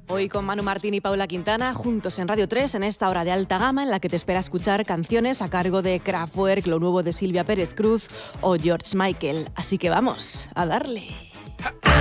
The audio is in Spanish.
Hoy con Manu Martín y Paula Quintana, juntos en Radio 3, en esta hora de alta gama en la que te espera escuchar canciones a cargo de Kraftwerk, lo nuevo de Silvia Pérez Cruz o George Michael. Así que vamos a darle.